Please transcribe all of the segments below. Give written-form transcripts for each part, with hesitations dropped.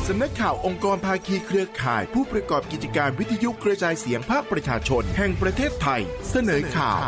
สำนักข่าวองค์กรภาคีเครือข่ายผู้ประกอบกิจการวิทยุกระจายเสียงภาคประชาชนแห่งประเทศไทยเสนอข่าว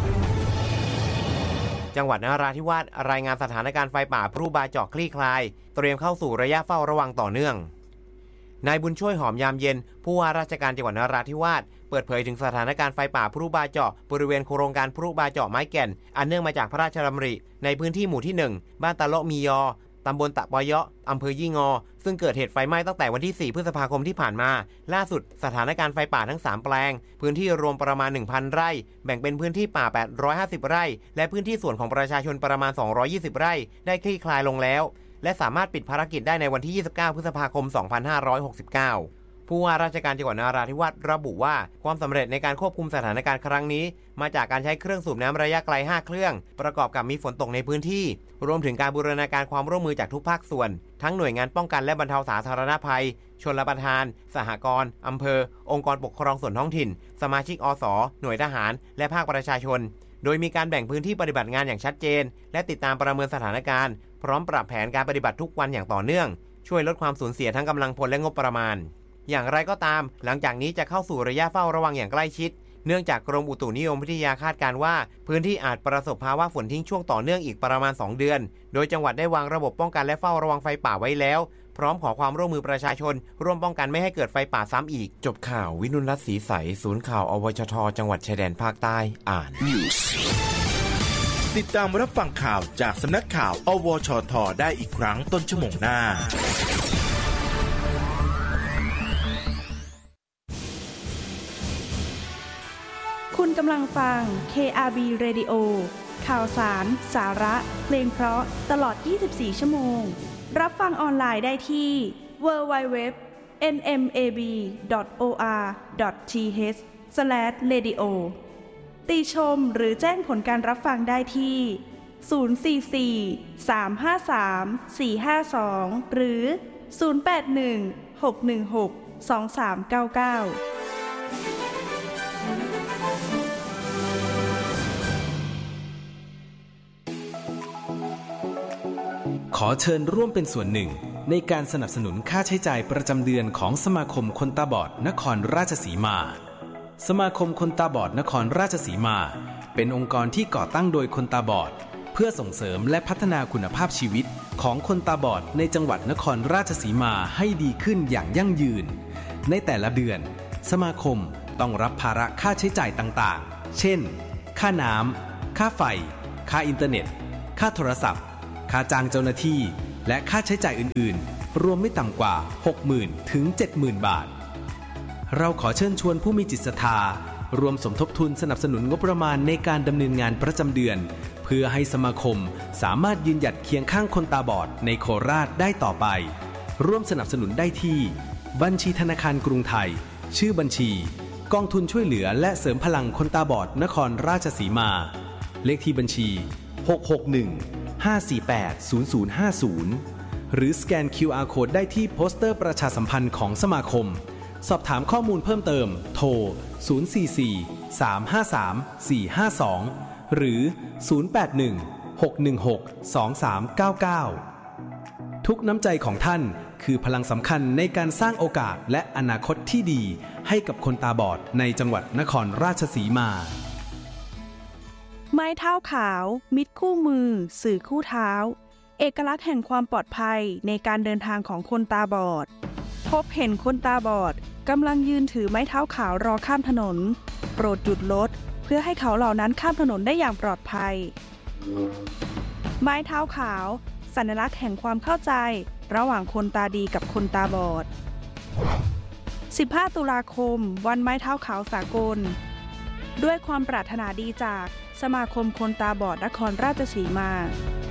จังหวัดนราธิวาสรายงานสถานการณ์ไฟป่าพรุบาเจาะคลี่คลายเตรียมเข้าสู่ระยะเฝ้าระวังต่อเนื่องนายบุญช่วยหอมยามเย็นผู้ว่าราชการจังหวัดนราธิวาสเปิดเผยถึงสถานการณ์ไฟป่าพรุบาเจาะบริเวณโครงการพรุบาเจาะไม้แก่นอันเนื่องมาจากพระราชดำริในพื้นที่หมู่ที่1บ้านตะเลาะมียอตำบลตะปอยะอำเภอยี่งอซึ่งเกิดเหตุไฟไหม้ตั้งแต่วันที่4พฤษภาคมที่ผ่านมาล่าสุดสถานการณ์ไฟป่าทั้ง3แปลงพื้นที่รวมประมาณ 1,000 ไร่แบ่งเป็นพื้นที่ป่า850ไร่และพื้นที่ส่วนของประชาชนประมาณ220ไร่ได้คลี่คลายลงแล้วและสามารถปิดภารกิจได้ในวันที่29พฤษภาคม2569ผู้ว่าราชการจังหวัดนราธิวาสระบุว่าความสำเร็จในการควบคุมสถานการณ์ครั้งนี้มาจากการใช้เครื่องสูบน้ำระยะไกล5เครื่องประกอบกับมีฝนตกในพื้นที่รวมถึงการบูรณาการความร่วมมือจากทุกภาคส่วนทั้งหน่วยงานป้องกันและบรรเทาสาธารณภัยชลประทานสหกรณ์อำเภอองค์กรปกครองส่วนท้องถิ่นสมาชิกอสหน่วยทหารและภาคประชาชนโดยมีการแบ่งพื้นที่ปฏิบัติงานอย่างชัดเจนและติดตามประเมินสถานการณ์พร้อมปรับแผนการปฏิบัติทุกวันอย่างต่อเนื่องช่วยลดความสูญเสียทั้งกำลังพลและงบประมาณอย่างไรก็ตามหลังจากนี้จะเข้าสู่ระยะเฝ้าระวังอย่างใกล้ชิดเนื่องจากกรมอุตุนิยมวิทยาคาดการณ์ว่าพื้นที่อาจประสบภาวะฝนทิ้งช่วงต่อเนื่องอีกประมาณ2เดือนโดยจังหวัดได้วางระบบป้องกันและเฝ้าระวังไฟป่าไว้แล้วพร้อมขอความร่วมมือประชาชนร่วมป้องกันไม่ให้เกิดไฟป่าซ้ำอีกจบข่าววินุรัตน์ศรีใสศูนย์ข่าวอวชทจังหวัดชายแดนภาคใต้อ่านติดตามรับฟังข่าวจากสำนักข่าวอวชทได้อีกครั้งต้นชั่วโมงหน้าคุณกำลังฟัง KRB Radio ข่าวสารสาระเพลงเพราะตลอด24ชั่วโมงรับฟังออนไลน์ได้ที่ www.nmab.or.th/radio ติชมหรือแจ้งผลการรับฟังได้ที่044-353-452หรือ081-616-2399 ขอเชิญร่วมเป็นส่วนหนึ่งในการสนับสนุนค่าใช้จ่ายประจำเดือนของสมาคมคนตาบอดนครราชสีมาสมาคมคนตาบอดนครราชสีมาเป็นองค์กรที่ก่อตั้งโดยคนตาบอดเพื่อส่งเสริมและพัฒนาคุณภาพชีวิตของคนตาบอดในจังหวัดนครราชสีมาให้ดีขึ้นอย่างยั่งยืนในแต่ละเดือนสมาคมต้องรับภาระค่าใช้จ่ายต่างๆเช่นค่าน้ำค่าไฟค่าอินเทอร์เน็ตค่าโทรศัพท์ค่าจ้างเจ้าหน้าที่และค่าใช้จ่ายอื่นๆรวมไม่ต่ำกว่า 60,000 ถึง 70,000 บาทเราขอเชิญชวนผู้มีจิตศรัทธารวมสมทบทุนสนับสนุนงบประมาณในการดำเนินงานประจำเดือนเพื่อให้สมาคมสามารถยืนหยัดเคียงข้างคนตาบอดในโคราชได้ต่อไปร่วมสนับสนุนได้ที่บัญชีธนาคารกรุงไทยชื่อบัญชีกองทุนช่วยเหลือและเสริมพลังคนตาบอดนครราชสีมาเลขที่บัญชี661-548-0050หรือสแกน QR Code ได้ที่โปสเตอร์ประชาสัมพันธ์ของสมาคมสอบถามข้อมูลเพิ่มเติมโทร044-353-452หรือ081-616-2399ทุกน้ำใจของท่านคือพลังสำคัญในการสร้างโอกาสและอนาคตที่ดีให้กับคนตาบอดในจังหวัดนครราชสีมาไม้เท้าขาวมิตรคู่มือสื่อคู่เท้าเอกลักษณ์แห่งความปลอดภัยในการเดินทางของคนตาบอดพบเห็นคนตาบอดกำลังยืนถือไม้เท้าขาวรอข้ามถนนโปรดหยุดรถเพื่อให้เขาเหล่านั้นข้ามถนนได้อย่างปลอดภัยไม้เท้าขาวสัญลักษณ์แห่งความเข้าใจระหว่างคนตาดีกับคนตาบอด15ตุลาคมวันไม้เท้าขาวสากลด้วยความปรารถนาดีจากสมาคมคนตาบอดนครราชสีมา